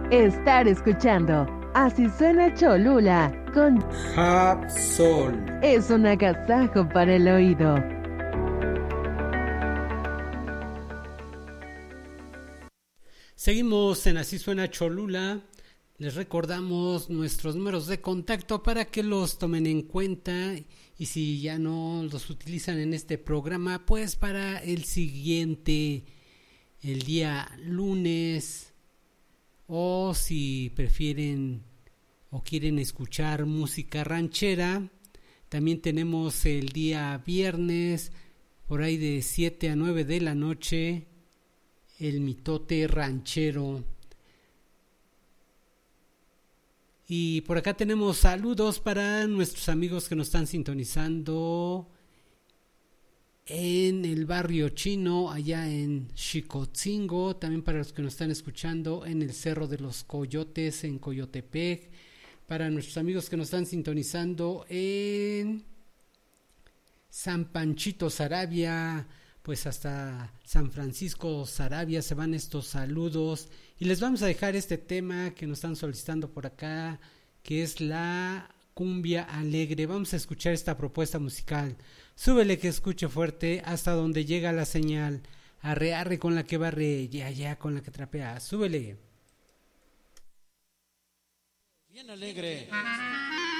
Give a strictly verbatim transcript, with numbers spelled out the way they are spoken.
Estar escuchando Así Suena Cholula con Hapsol. Es un agasajo para el oído. Seguimos en Así Suena Cholula. Les recordamos nuestros números de contacto para que los tomen en cuenta y si ya no los utilizan en este programa, pues para el siguiente, el día lunes, o si prefieren o quieren escuchar música ranchera, también tenemos el día viernes por ahí de siete a nueve de la noche el mitote ranchero. Y por acá tenemos saludos para nuestros amigos que nos están sintonizando en el barrio chino, allá en Xicotzingo, también para los que nos están escuchando en el Cerro de los Coyotes, en Coyotepec, para nuestros amigos que nos están sintonizando en San Panchito, Sarabia, pues hasta San Francisco, Sarabia se van estos saludos. Y les vamos a dejar este tema que nos están solicitando por acá, que es la cumbia alegre. Vamos a escuchar esta propuesta musical. Súbele que escuche fuerte hasta donde llega la señal. Arre, arre con la que barre, ya, ya con la que trapea. Súbele. Bien alegre.